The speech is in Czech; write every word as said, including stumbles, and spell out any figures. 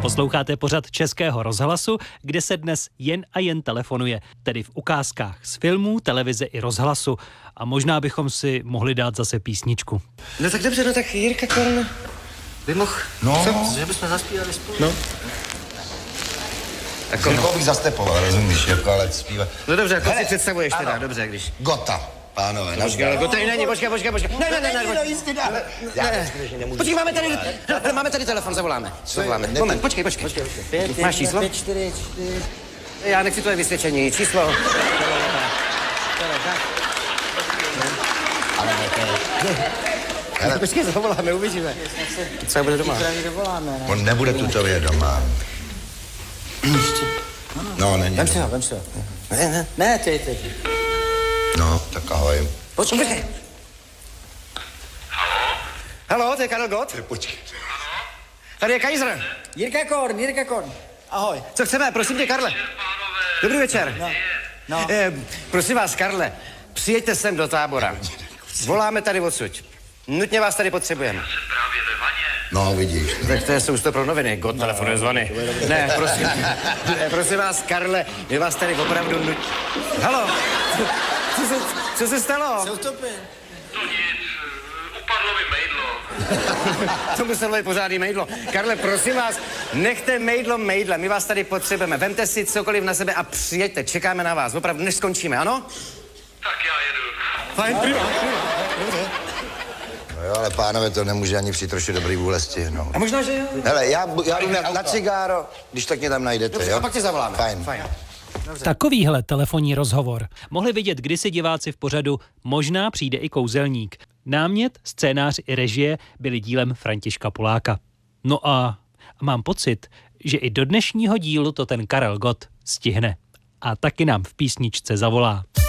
Posloucháte pořad Českého rozhlasu, kde se dnes jen a jen telefonuje, tedy v ukázkách z filmů, televize i rozhlasu. A možná bychom si mohli dát zase písničku. No tak dobře, no tak Jirka Korn by mohl... No. Co? Že bychom zaspívali spolu. No. Jako někoho bych zastepoval, rozumíš, jako ale zpívat. No dobře, jako si představuješ teda, dobře, když... Gota, pánové. Počkej, ale Gota není, počkej, počkej, počkej. Ne, ne, ne, ne, ne. jistě dá. Já skutečně nemůžu. Počkej, máme tady, máme tady telefon, zavoláme. Zavoláme. Moment, počkej, počkej. počkej, počkej. Máš číslo? pět, čtyři, čtyři. Já nechci tvoje vysvědčení, číslo. Ale ne, Ale počkej, zavoláme, uvidíme. Co bude doma? Dovoláme, ne? on nebude tutově doma. No, není. Vem si ho, vem si ho. Ne, ne. Ne, teď, teď. No, tak ahoj. Počkej. Haló, to je Karel Gott? Počkej. Tady je Kaiser. Jirka Korn, Jirka Korn. Ahoj. Co chceme, prosím tě, Karle. Dobrý večer. No. No. Eh, prosím vás, Karle, přijeďte sem do Tábora. Voláme tady odsud. Nutně vás tady potřebujeme. No, vidíš. Tak to jsou to pro noviny. God telefonuje zvony. Ne, prosím. Ne, prosím vás, Karle, my vás tady opravdu nut... Haló, co se, co se stalo? Se utopil. To nic, upadlo mi mejdlo. To muselo být pořádný mejdlo. Karle, prosím vás, nechte mejdlo mejdle, my vás tady potřebujeme. Vemte si cokoliv na sebe a přijeďte, čekáme na vás, opravdu, než skončíme, ano? Tak já jedu. Fajn, prima, No jo, ale pánové, to nemůže ani při troši dobrý vůle stihnout. A možná, že jo? Hele, já, já jdu na, na cigáro, když tak mě tam najdete, Dobře, jo? a pak tě zavoláme. Fajn. Fajn. Takovýhle telefonní rozhovor mohli vidět kdysi diváci v pořadu Možná přijde i kouzelník. Námět, scénář i režie byly dílem Františka Poláka. No a mám pocit, že i do dnešního dílu to ten Karel Gott stihne. A taky nám v písničce zavolá.